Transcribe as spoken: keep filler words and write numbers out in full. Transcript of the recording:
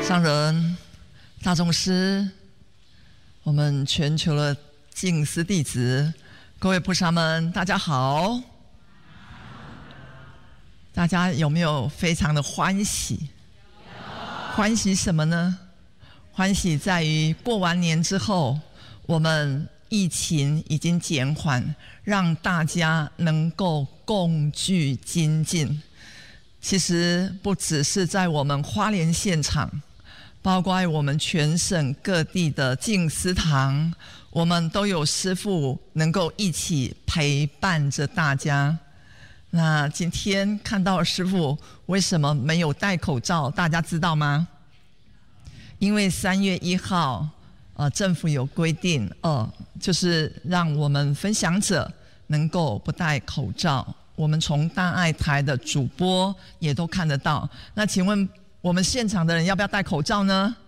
上人、大宗师，我们全球的净思弟子，各位菩萨们，大家好！大家有没有非常的欢喜？欢喜什么呢？欢喜在于过完年之后，我们疫情已经减缓，让大家能够共聚精进。其实不只是在我们花莲现场，包括我们全省各地的净思堂，我们都有师父能够一起陪伴着大家。那今天看到师父为什么没有戴口罩，大家知道吗？因为三月一号，呃，政府有规定，呃，就是让我们分享者能够不戴口罩。我们从大爱台的主播也都看得到。那请问我们现场的人要不要戴口罩呢？